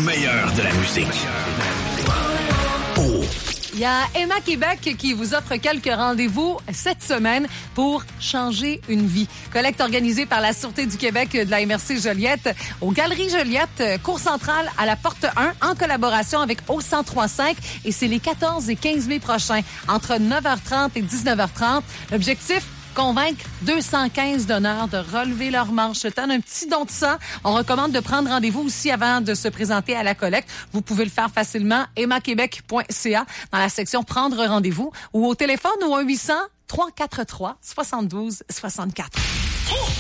meilleur de la musique. Oh. Il y a Emma Québec qui vous offre quelques rendez-vous cette semaine pour changer une vie. Collecte organisée par la Sûreté du Québec de la MRC Joliette aux Galeries Joliette, cour centrale à la porte 1 en collaboration avec O1035 et c'est les 14 et 15 mai prochains entre 9h30 et 19h30. L'objectif, convaincre 215 donneurs de relever leur manche. Le temps d'un petit don de sang. On recommande de prendre rendez-vous aussi avant de se présenter à la collecte. Vous pouvez le faire facilement. emmaquebec.ca dans la section Prendre rendez-vous ou au téléphone au 1-800-343-72-64.